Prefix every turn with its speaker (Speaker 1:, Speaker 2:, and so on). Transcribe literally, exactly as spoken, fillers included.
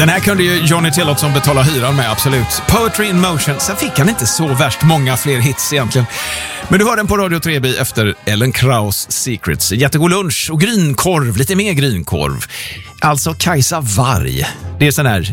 Speaker 1: Den här kunde ju Johnny Tillotson betala hyran med, absolut. Poetry in Motion. Sen fick han inte så värst många fler hits egentligen. Men du hör den på Radio tre B efter Ellen Kraus Secrets. Jättegod lunch och grynkorv, lite mer grynkorv. Alltså Kajsa Warg. Det är sån här